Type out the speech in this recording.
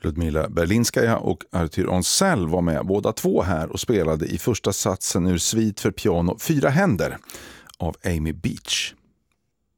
Ludmila Berlinskaja och Arthur Onsell var med båda två här och spelade i första satsen ur Svit för piano 4 händer av Amy Beach.